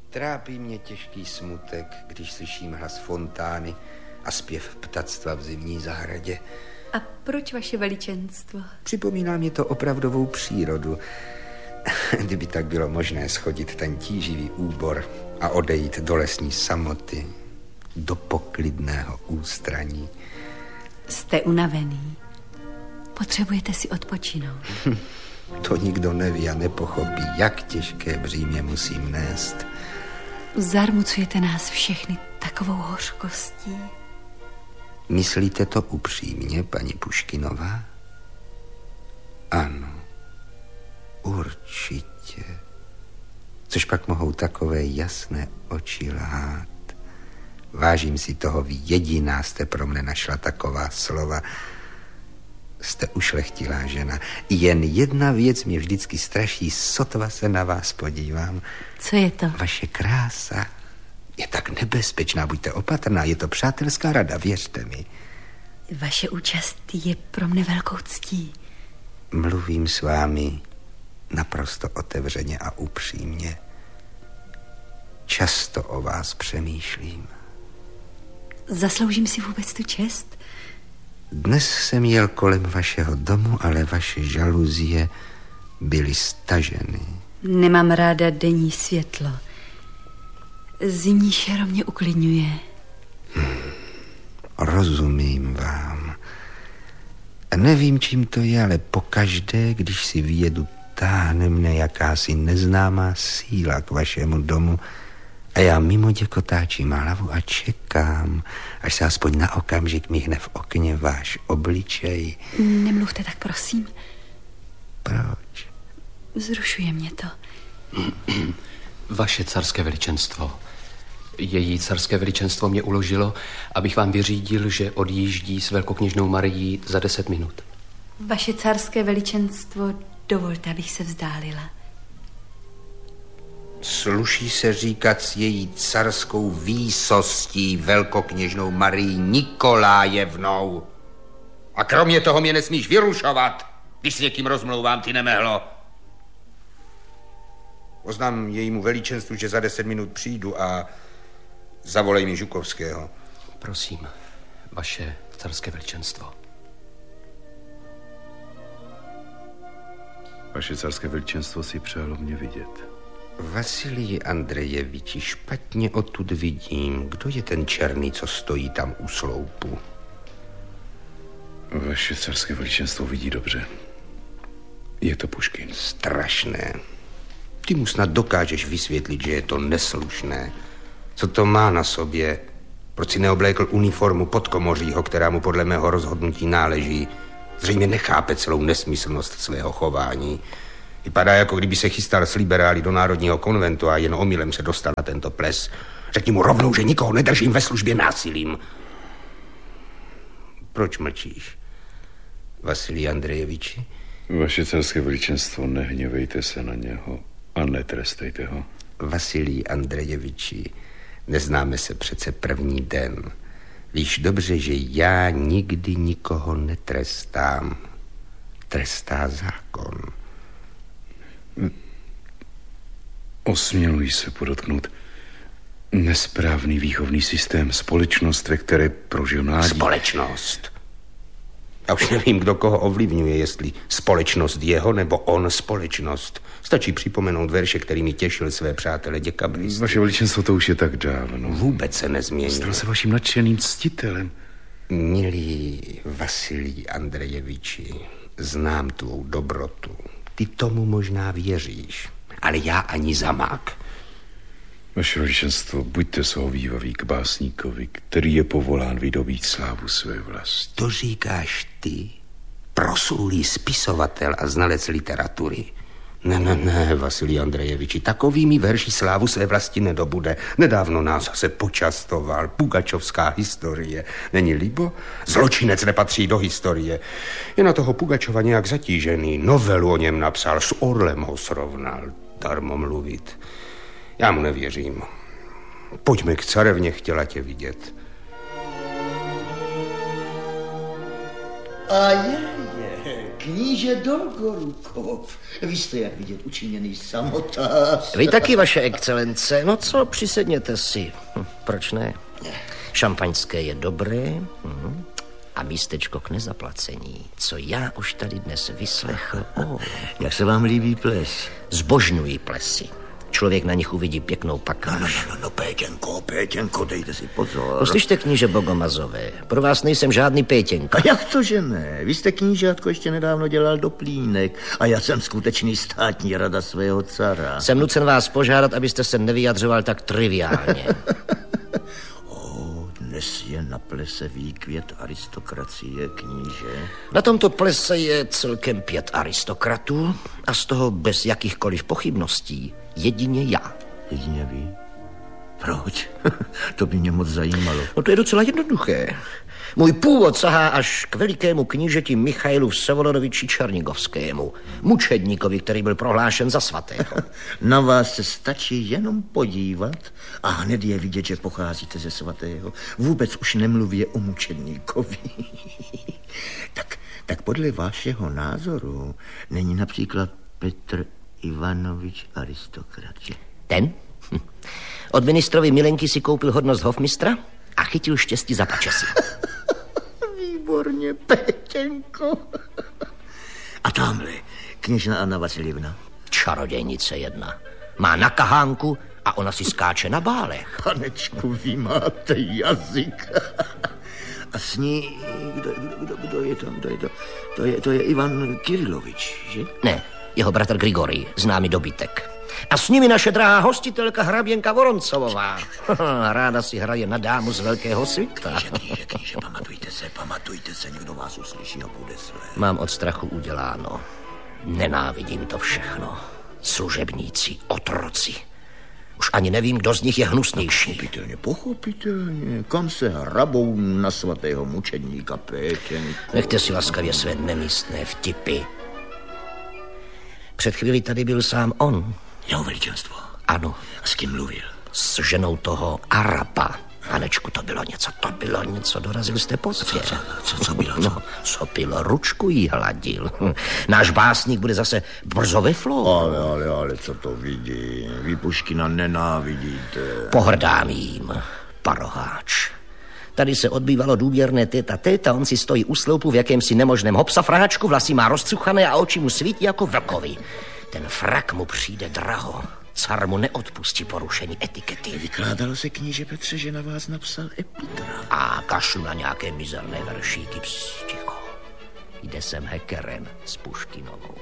Trápí mě těžký smutek, když slyším hlas fontány a zpěv ptactva v zimní zahradě. A proč, vaše veličenstvo? Připomíná mě to opravdovou přírodu. Kdyby tak bylo možné schodit ten tíživý úbor a odejít do lesní samoty, do poklidného ústraní. Jste unavený. Potřebujete si odpočinout. To nikdo neví a nepochopí, jak těžké břímě musím nést. Zarmucujete nás všechny takovou hořkostí. Myslíte to upřímně, paní Puškinová? Ano, určitě. Což pak mohou takové jasné oči lhát. Vážím si toho, vy jediná jste pro mne našla taková slova. Jste ušlechtilá žena. Jen jedna věc mě vždycky straší, sotva se na vás podívám. Co je to? Vaše krása je tak nebezpečná, buďte opatrná, je to přátelská rada, věřte mi. Vaše účast je pro mne velkou ctí. Mluvím s vámi naprosto otevřeně a upřímně. Často o vás přemýšlím. Zasloužím si vůbec tu čest? Dnes jsem jel kolem vašeho domu, ale vaše žaluzie byly staženy. Nemám ráda denní světlo. Zimní šero mě uklidňuje. Rozumím vám. Nevím, čím to je, ale pokaždé, když si vyjedu, táhne mne jakási neznámá síla k vašemu domu a já mimo děkotáčím hlavu a čekám, až se aspoň na okamžik mihne v okně váš obličej. Nemluvte tak, prosím. Proč? Vzrušuje mě to. Vaše carské veličenstvo. Její carské veličenstvo mě uložilo, abych vám vyřídil, že odjíždí s velkokněžnou Marií za 10 minut. Vaše carské veličenstvo, dovolte, abych se vzdálila. Sluší se říkat s její carskou výsostí velkokněžnou Marií Nikolájevnou. A kromě toho mě nesmíš vyrušovat, když s někým rozmlouvám, ty nemehlo. Oznám jejímu veličenstvu, že za 10 minut přijdu a zavolej mi Žukovského. Prosím, vaše carské veličenstvo. Vaše carské veličenstvo si přálo mě vidět. Vasilij Andrejeviči, špatně odtud vidím. Kdo je ten černý, co stojí tam u sloupu? Vaše carské veličenstvo vidí dobře. Je to Puškin. Strašné. Ty mu snad dokážeš vysvětlit, že je to neslušné. Co to má na sobě? Proč si neoblékl uniformu podkomořího, která mu podle mého rozhodnutí náleží? Zřejmě nechápe celou nesmyslnost svého chování. Vypadá, jako kdyby se chystal s liberály do Národního konventu a jen omylem se dostal na tento ples. Řekni mu rovnou, že nikoho nedržím ve službě násilím. Proč mlčíš, Vasilij Andrejeviči? Vaše carské veličenstvo, nehněvejte se na něho a netrestejte ho. Vasilij Andrejeviči, neznáme se přece první den. Víš dobře, že já nikdy nikoho netrestám. Trestá zákon. Osměluji se podotknout. Nesprávný výchovný systém, společnost, ve které prožil mládí. Společnost? Já už nevím, kdo koho ovlivňuje, jestli společnost jeho nebo on společnost. Stačí připomenout verše, kterými těšil své přátele děkabristy. Vaše veličenstvo, to už je tak dávno. Vůbec se nezměnilo. Stal se vaším nadšeným ctitelem. Milý Vasilij Andrejeviči, znám tvou dobrotu. Ty tomu možná věříš, ale já ani zamák. Vaše veličenstvo, buďte shovívavý k básníkovi, který je povolán vydobít slávu své vlasti. To říkáš ty, proslulý spisovatel a znalec literatury. Ne, Vasilij Andrejeviči, takovými verši slávu své vlasti nedobude. Nedávno nás zase počastoval Pugačovská historie. Není libo? Zločinec nepatří do historie. Je na toho Pugačova nějak zatížený. Novelu o něm napsal, s orlem ho srovnal. Darmo mluvit. Já mu nevěřím. Pojďme k carevně, chtěla tě vidět. A je. Kníže Dolgorukov, vy jste, jak vidět, učiněný samotář. Vy taky, vaše excelence. No co, přisedněte si. Proč ne? Šampaňské je dobré a místečko k nezaplacení. Co já už tady dnes vyslechl. Jak se vám líbí ples? Zbožňují plesy. Člověk na nich uvidí pěknou pakáž. No, Pétěnko, dejte si pozor. Poslyšte, kníže Bogomazové, pro vás nejsem žádný Pétěnko. A jak to, že ne? Vy jste, knížátko, ještě nedávno dělal doplínek a já jsem skutečný státní rada svého cara. Jsem nucen vás požádat, abyste se nevyjadřoval tak triviálně. Dnes je na plese výkvět aristokracie, kníže. Na tomto plese je celkem 5 aristokratů a z toho bez jakýchkoliv pochybností jedině já. Jedině vy? Proč? To by mě moc zajímalo. No to je docela jednoduché. Můj původ sahá až k velikému knížeti Michailu Vsevolodovči Černigovskému, mučedníkovi, který byl prohlášen za svatého. Na vás se stačí jenom podívat a hned je vidět, že pocházíte ze svatého. Vůbec už nemluvě o mučedníkovi. tak podle vašeho názoru není například Petr Ivanovič aristokrat, že? Ten? Od ministrovi Milenky si koupil hodnost hofmistra a chytil štěstí za pačesy. Výborně, Pétěnko. A tamhle, kněžna Anna Vasiljevna. Čarodějnice jedna. Má na kahánku a ona si skáče na bálech. Panečku, vy máte jazyk. A s ní, kdo je tam? To je Ivan Kirilovič, že? Ne, jeho bratr Grigorij, známý dobytek. A s nimi naše drahá hostitelka hraběnka Voroncovová. Ráda si hraje na dámu z velkého světa. Kníže, pamatujte se, někdo vás uslyší a bude své. Mám od strachu uděláno. Nenávidím to všechno. Služebníci, otroci. Už ani nevím, kdo z nich je hnusnější. Pochopitelně. Kam se hrabou na svatého mučedníka, Pétěnko? Nechte si laskavě své nemístné vtipy. Před chvíli tady byl sám on. Jeho veličenstvo? Ano. A s kým mluvil? S ženou toho Araba. Panečku, to bylo něco, dorazil jste pozdě. Co bylo? No, co bylo, ručku jí hladil. Náš básník bude zase brzo ve flow. Ale co to vidí? Vy Puškina nenávidíte. Pohrdám jím, paroháč. Tady se odbývalo důvěrné téta, on si stojí u sloupu v jakémsi nemožném hopsafráčku, vlasy má rozcuchané a oči mu svítí jako vlkovi. Ten frak mu přijde draho. Car mu neodpustí porušení etikety. Vykládalo se, kníže Petře, že na vás napsal epigraf. A kašlu na nějaké mizerné veršíky. Ticho. Jde sem Hekeren s Puškinovou.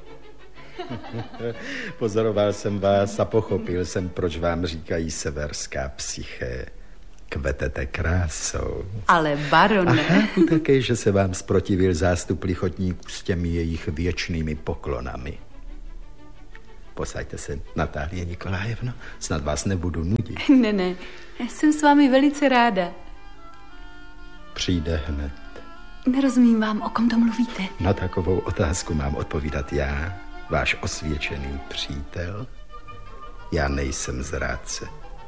Pozoroval jsem vás a pochopil jsem, proč vám říkají severská psyché. Kvetete krásou. Ale barone. A chápu také, že se vám zprotivil zástup lichotníků s těmi jejich věčnými poklonami. Posaďte se, Natálie Nikolájevno, snad vás nebudu nudit. Ne, jsem s vámi velice ráda. Přijde hned. Nerozumím vám, o kom to mluvíte. Na takovou otázku mám odpovídat já, váš osvědčený přítel. Já nejsem zrádce.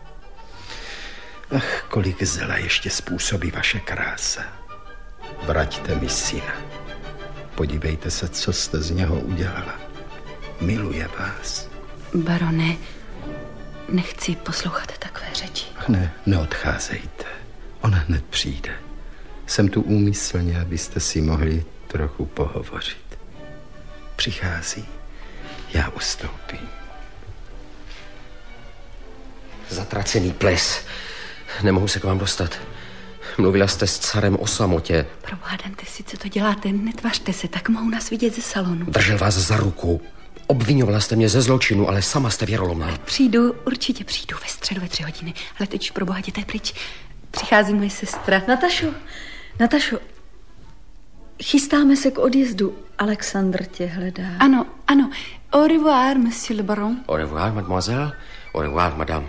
Ach, kolik zla ještě způsobí vaše krása. Vraťte mi syna. Podívejte se, co jste z něho udělala. Miluje vás. Barone, nechci poslouchat takové řeči. Ne, neodcházejte. Ona hned přijde. Jsem tu úmyslně, abyste si mohli trochu pohovořit. Přichází. Já ustoupím. Zatracený ples. Nemohu se k vám dostat. Mluvila jste s carem o samotě. Probádante si, co to děláte, netvařte se, tak mohu nás vidět ze salonu. Držel vás za ruku. Obvinovala jste mě ze zločinu, ale sama jste věrolomná. Určitě přijdu ve středu ve 3 hodiny, ale teď už pro boha jděte pryč. Přichází moje sestra. Natašo, chystáme se k odjezdu. Alexandr tě hledá. Ano. Au revoir, monsieur le baron. Au revoir, mademoiselle. Au revoir, madame.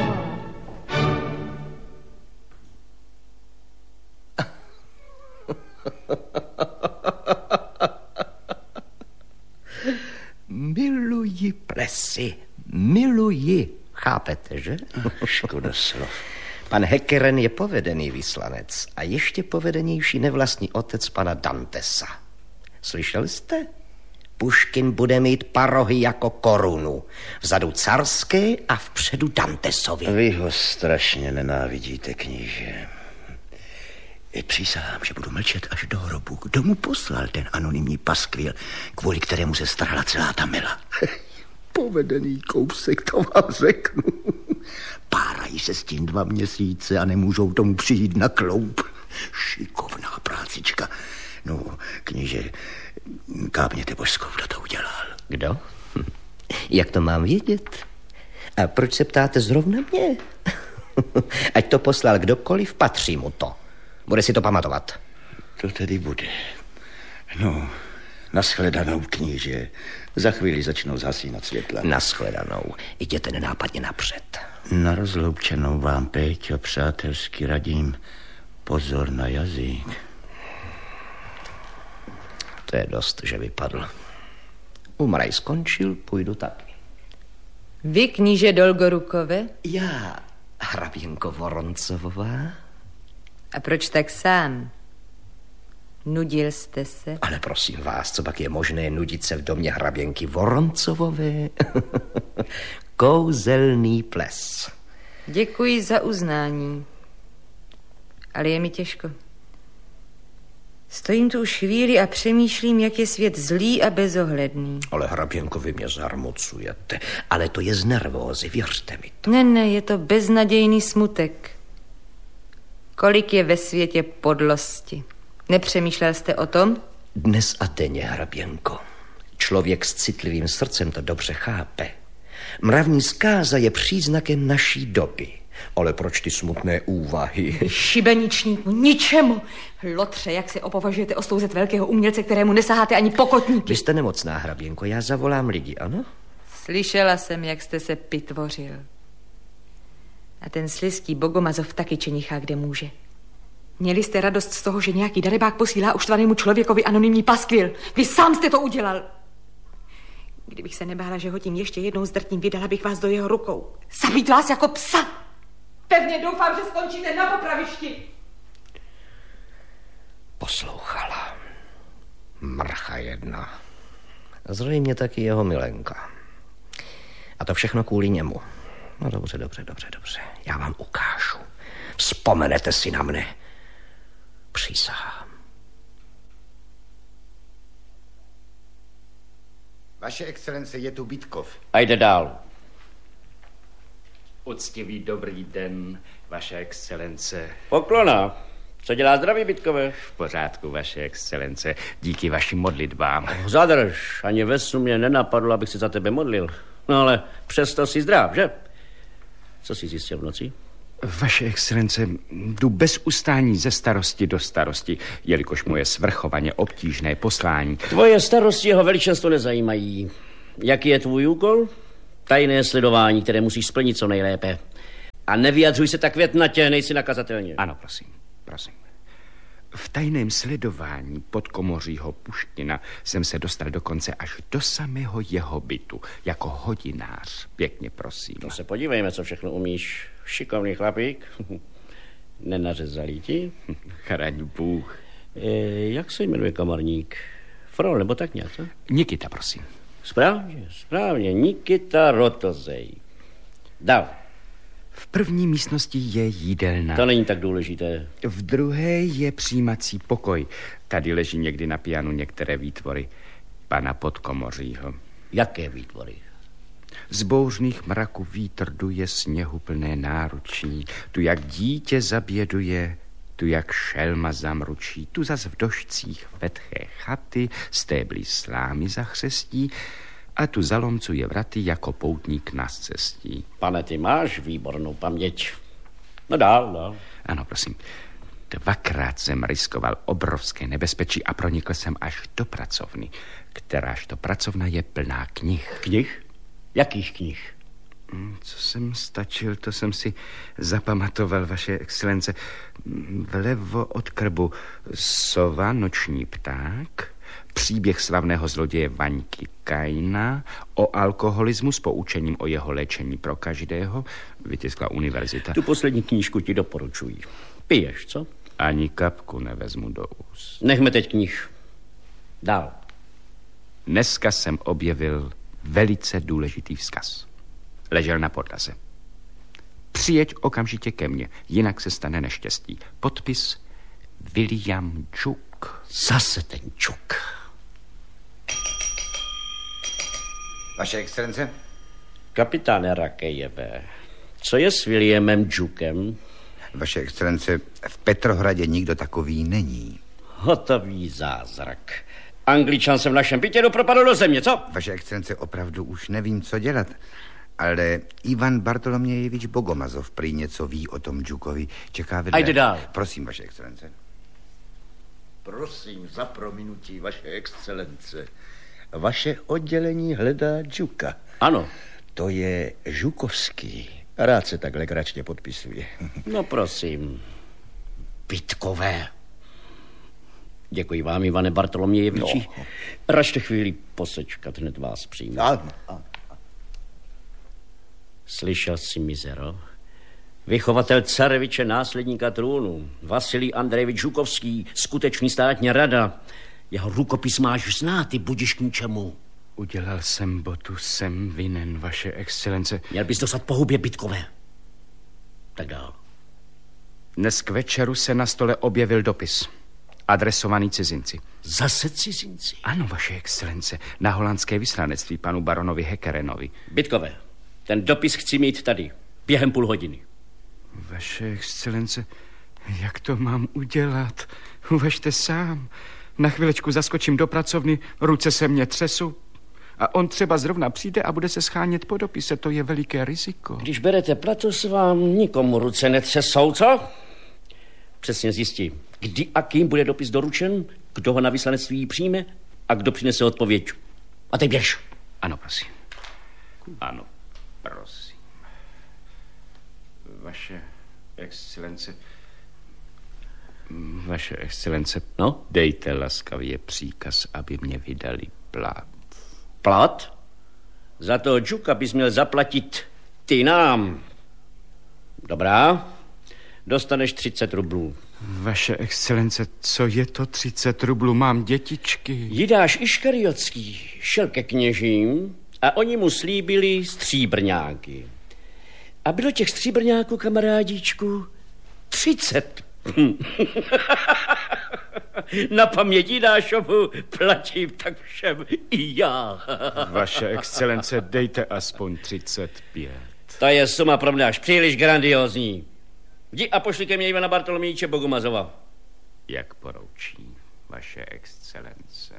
Miluji plesy, miluji. Chápete, že? Škoda slov. Pan Hekeren je povedený vyslanec a ještě povedenější nevlastní otec pana Dantesa. Slyšel jste? Puškin bude mít parohy jako korunu. Vzadu carské a vpředu Dantesovi. Vy ho strašně nenávidíte, kníže. Přísahám, že budu mlčet až do hrobu. Kdo mu poslal ten anonymní paskvil, kvůli kterému se starala celá ta mila? Povedený kousek, to vám řeknu. Párají se s tím 2 měsíce a nemůžou tomu přijít na kloup. Šikovná prácička. No, kníže, kápněte božskou, kdo to udělal. Kdo? Jak to mám vědět? A proč se ptáte zrovna mě? Ať to poslal kdokoliv, patří mu to. Bude si to pamatovat. To tedy bude. No, nashledanou, kníže. Za chvíli začnou zhasínat světla. Nashledanou. Jděte nenápadně napřed. Na rozloučenou vám, Péťo, přátelsky radím. Pozor na jazyk. To je dost, že vypadl. Umraj skončil, půjdu taky. Vy, kníže Dolgorukové? Já, hraběnko Voroncovová. A proč tak sám? Nudil jste se? Ale prosím vás, co pak je možné nudit se v domě hraběnky Voroncovové? Kouzelný ples. Děkuji za uznání. Ale je mi těžko. Stojím tu už chvíli a přemýšlím, jak je svět zlý a bezohledný. Ale hraběnko, vy mě zarmocujete. Ale to je z nervózy, věřte mi to. Ne, je to beznadějný smutek. Kolik je ve světě podlosti. Nepřemýšlel jste o tom? Dnes a denně, hraběnko. Člověk s citlivým srdcem to dobře chápe. Mravní zkáza je příznakem naší doby. Ale proč ty smutné úvahy? Šibeničníku, ničemu. Lotře, jak se opovažujete ostouzet velkého umělce, kterému nesaháte ani pokotníky. Vy jste nemocná, hraběnko, já zavolám lidi, ano? Slyšela jsem, jak jste se pitvořil. A ten slizký Bogomazov taky čenichá, kde může. Měli jste radost z toho, že nějaký darebák posílá uštvanému člověkovi anonymní paskvil. Vy sám jste to udělal. Kdybych se nebála, že ho tím ještě jednou zdrtím, vydala bych vás do jeho rukou. Zabít vás jako psa. Pevně doufám, že skončíte na popravišti. Poslouchala. Mrcha jedna. Zřejmě taky jeho milenka. A to všechno kvůli němu. No dobře. Já vám ukážu. Vzpomenete si na mne. Přísahám. Vaše excelence, je tu Bytkov. A jde dál. Uctivý dobrý den, vaše excelence. Poklona. Co dělá zdraví, Bytkové? V pořádku, vaše excelence, díky vašim modlitbám. Zadrž, ani ve snu mě nenapadlo, abych se za tebe modlil. No ale přesto jsi zdrav, že? Co jsi zjistil v noci? Vaše excelence, jdu bez ustání ze starosti do starosti, jelikož moje svrchovaně obtížné poslání. Tvoje starosti jeho veličenstvo nezajímají. Jaký je tvůj úkol? Tajné sledování, které musíš splnit co nejlépe. A nevyjadřuj se tak větnatě, nejsi nakazatelně. Ano, prosím. V tajném sledování podkomořího Puškina jsem se dostal dokonce až do samého jeho bytu, jako hodinář. Pěkně prosím. No se podívejme, co všechno umíš. Šikovný chlapík. Nenařezalý ti? Chraň Bůh. Jak se jmenuje kamarník? Frol, nebo tak nějak, co? Nikita, prosím. Správně. Nikita Rotozej. Dál. V první místnosti je jídelna. To není tak důležité. V druhé je přijímací pokoj. Tady leží někdy na pianu některé výtvory pana Podkomořího. Jaké výtvory? Z bouřných mraků vítr duje sněhu plné náručí. Tu jak dítě zaběduje, tu jak šelma zamručí. Tu zas v došcích vetché chaty, stébly slámy zachřestí, a tu zalomcuje vraty jako poutník na cestí. Pane, ty máš výbornou paměť. No dál. Ano, prosím. 2krát jsem riskoval obrovské nebezpečí a pronikl jsem až do pracovny, kteráž to pracovna je plná knih. Knih? Jakých knih? Co jsem stačil, to jsem si zapamatoval, vaše excelence. Vlevo od krbu sova, noční pták, příběh slavného zloděje Vaňky Kaina, o alkoholismu s poučením o jeho léčení pro každého, vytiskla univerzita. Tu poslední knížku ti doporučuji. Piješ, co? Ani kapku nevezmu do úst. Nechme teď knih. Dál. Dneska jsem objevil velice důležitý vzkaz. Ležel na podlaze. Přijeď okamžitě ke mně, jinak se stane neštěstí. Podpis William Čuk. Zase ten Čuk. Vaše excelence? Kapitáne Rakejeve, co je s Williamem Čukem? Vaše excelence, v Petrohradě nikdo takový není. Hotový zázrak. Angličan se v našem bytě dopropadl do země, co? Vaše excelence, opravdu už nevím, co dělat. Ale Ivan Bartolomějevič Bogomazov prý něco ví o tom Čukovi. Čeká vedle. A jde dál. Prosím, vaše excelence. Prosím za prominutí, vaše excelence. Vaše oddělení hledá Čuka. Ano. To je Žukovský. Rád se tak legračně podpisuje. No prosím. Bytkové. Děkuji vám, Ivane Bartolomějeviči. No. Račte chvíli posečkat, hned vás přijmu. Slyšel jsi, mizero? Vychovatel careviče, následníka trůnu, Vasilij Andrejevič Žukovský, skutečný státní rada. Jeho rukopis máš znát, ty budíš k ničemu. Udělal jsem botu, jsem vinen, vaše excelence. Měl bys dostat po hubě, Bytkové. Tak dál. Dnes k večeru se na stole objevil dopis. Adresovaný cizinci. Zase cizinci? Ano, vaše excelence. Na holandské vyslanectví panu baronovi Hekerenovi. Bytkové, ten dopis chci mít tady. Během půl hodiny. Vaše excelence, jak to mám udělat? Uvažte sám. Na chvilečku zaskočím do pracovny, ruce se mě třesou. A on třeba zrovna přijde a bude se schánět po dopise. To je veliké riziko. Když berete platos, vám nikomu ruce netřesou, co? Přesně zjistí, kdy a kým bude dopis doručen, kdo ho na vyslanectví přijme a kdo přinese odpověď. A teď běž. Ano, prosím. Ano, prosím. Vaše excelence... Vaše excelence, no? Dejte laskavě příkaz, aby mě vydali plat. Plat? Za toho Čuka bys měl zaplatit ty nám. Dobrá, dostaneš 30 rublů. Vaše excelence, co je to 30 rublů? Mám dětičky. Jidáš Iškariotský šel ke kněžím a oni mu slíbili stříbrňáky. A bylo těch stříbrňáků, kamarádíčku, 30. Na paměť Jidášovu platím tak všem i já. Vaše excelence, dejte aspoň 35. To je suma pro mě až příliš grandiózní. Jdi a pošli ke mně Ivana Bartolomějiče Bogomazova. Jak poroučí, vaše excelence.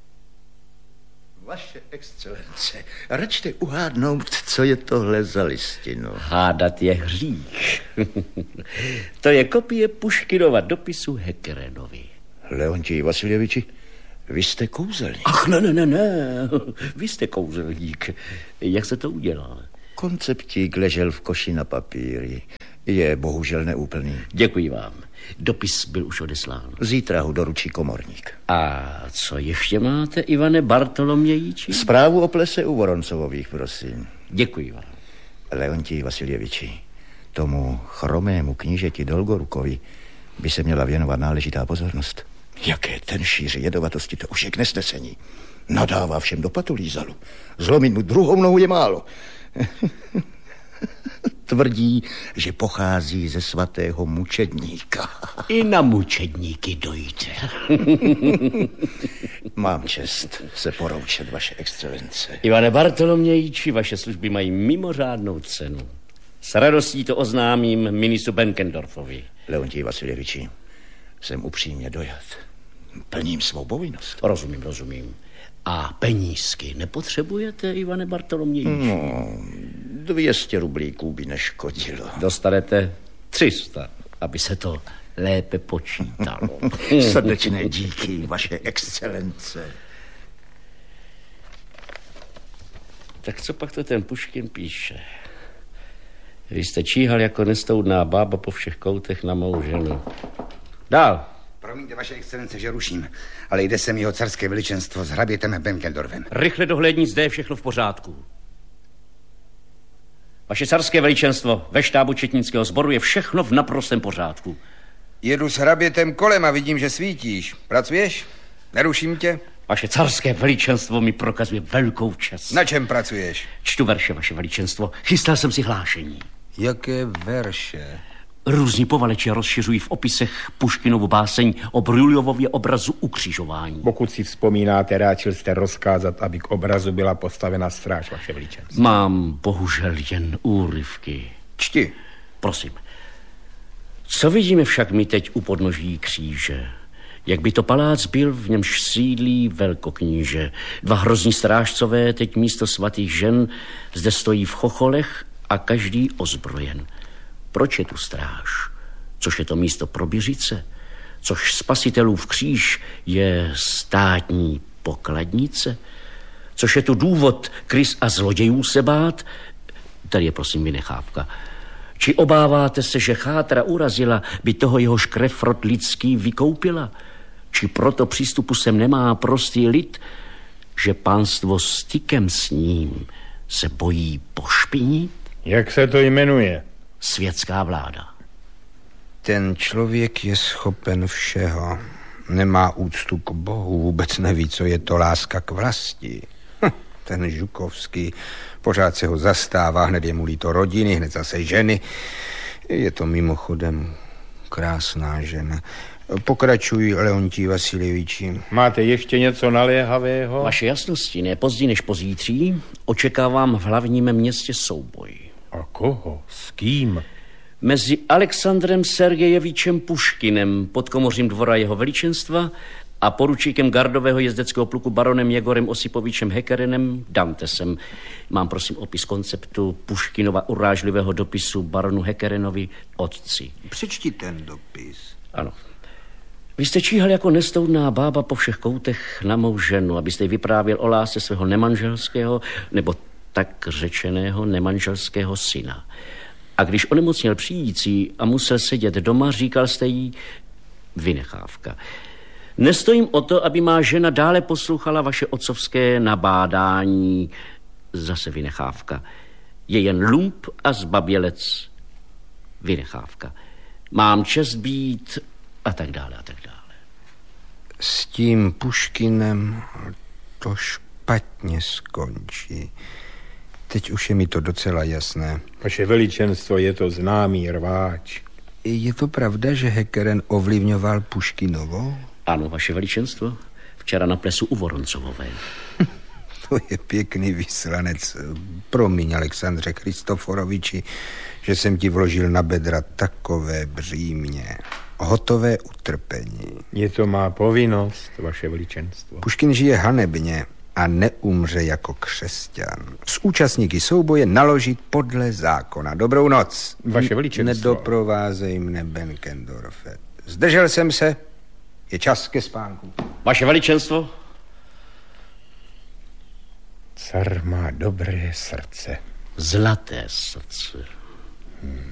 Vaše excelence, račte uhádnout, co je tohle za listinu. Hádat je hřích. To je kopie Puškinova dopisu Hekerenovi. Leontij Vasiljeviči, vy jste kouzelník. Ach, ne. Vy jste kouzelník. Jak se to udělá? Konceptík ležel v koši na papíry. Je bohužel neúplný. Děkuji vám. Dopis byl už odeslán. Zítra ho doručí komorník. A co ještě máte, Ivane Bartolomějiči? Zprávu o plese u Voroncovových, prosím. Děkuji vám. Leontij Vasiljeviči, tomu chromému knížeti Dolgorukovi by se měla věnovat náležitá pozornost. Jaké ten šíří jedovatosti, to už je k nesnesení. Nadává všem do patulízalu. Zlomit mu druhou nohu je málo. Tvrdí, že pochází ze svatého mučedníka. I na mučedníky dojde. Mám čest se poroučet, vaše excelence. Ivane Bartolomějiči, vaše služby mají mimořádnou cenu. S radostí to oznámím ministru Benkendorfovi. Leontij Vasiljeviči, jsem upřímně dojat. Plním svou povinnost. Rozumím. A penízky nepotřebujete, Ivane Bartolomějiči? No, 200 rublíků by neškodilo. Dostanete 300, aby se to lépe počítalo. Srdečné díky, vaše excelence. Tak co pak to ten Puškin píše? Vy jste číhal jako nestoudná bába po všech koutech na mou ženu. Dál. Promiňte, vaše excelence, že ruším, ale jde sem jeho carské veličenstvo s hrabětem Benkendorfem. Rychle dohlédni, zde je všechno v pořádku. Vaše carské veličenstvo, ve štábu četnického sboru je všechno v naprostém pořádku. Jedu s hrabětem kolem a vidím, že svítíš. Pracuješ? Neruším tě? Vaše carské veličenstvo mi prokazuje velkou čest. Na čem pracuješ? Čtu verše, vaše veličenstvo. Chystal jsem si hlášení. Jaké verše? Různí povaleči rozšiřují v opisech Puškinovu báseň o Bryljovově obrazu ukřižování. Pokud si vzpomínáte, ráčil jste rozkázat, aby k obrazu byla postavena stráž, vaše veličenstvo. Mám bohužel jen úryvky. Čti. Prosím. Co vidíme však my teď u podnoží kříže? Jak by to palác byl, v němž sídlí velkokníže. 2 hrozní strážcové teď místo svatých žen zde stojí v chocholech a každý ozbrojen. Proč je tu stráž? Což je to místo pro běžice? Což spasitelův kříž je státní pokladnice? Což je tu důvod krys a zlodějů se bát? Tady je prosím vynechávka. Či obáváte se, že chátra urazila, by toho jehož krev rod lidský vykoupila? Či proto přístupu sem nemá prostý lid, že pánstvo stykem s ním se bojí pošpinit? Jak se to jmenuje? Světská vláda. Ten člověk je schopen všeho. Nemá úctu k Bohu, vůbec neví, co je to láska k vlasti. Ten Žukovský pořád se ho zastává, hned je mu líto rodiny, hned zase ženy. Je to mimochodem krásná žena. Pokračuj, Leontí Vasiljeviči. Máte ještě něco naléhavého? Vaše jasnosti, ne později než pozítří, očekávám v hlavním městě souboj. A koho? S kým? Mezi Alexandrem Sergejevičem Puškinem, podkomořím dvora jeho veličenstva, a poručíkem gardového jezdeckého pluku baronem Jegorem Osipovičem Hekerenem Dantesem. Mám prosím opis konceptu Puškinova urážlivého dopisu baronu Hekerenovi otci. Přečti ten dopis. Ano. Vy jste číhal jako nestoudná bába po všech koutech na mou ženu, abyste jí vyprávěl o lásce svého nemanželského, nebo tak řečeného nemanželského syna. A když onemocněl přijící a musel sedět doma, říkal jste jí vynechávka. Nestojím o to, aby má žena dále poslouchala vaše otcovské nabádání. Zase vynechávka. Je jen lump a zbabělec. Vynechávka. Mám čest být a tak dále a tak dále. S tím Puškinem to špatně skončí. Teď už je mi to docela jasné. Vaše veličenstvo, je to známý rváč. Je to pravda, že Hekeren ovlivňoval Puškinovo? Ano, vaše veličenstvo. Včera na plesu u Voroncovové. To je pěkný vyslanec. Promiň, Alexandře Christoforoviči, že jsem ti vložil na bedra takové břímě. Hotové utrpení. Je to má povinnost, vaše veličenstvo. Puškin žije hanebně a neumře jako křesťan. S účastníky souboje naložit podle zákona. Dobrou noc. Vaše veličenstvo. Nedoprovázej mne, Benkendorfe. Zdržel jsem se. Je čas ke spánku. Vaše veličenstvo. Car má dobré srdce. Zlaté srdce.